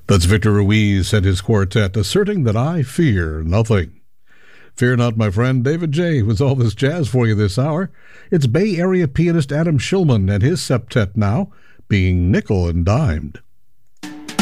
That's Victor Ruiz and his quartet asserting that I fear nothing. Fear not, my friend. David J. with all this jazz for you this hour. It's Bay Area pianist Adam Shulman and his septet now, being nickel and dimed.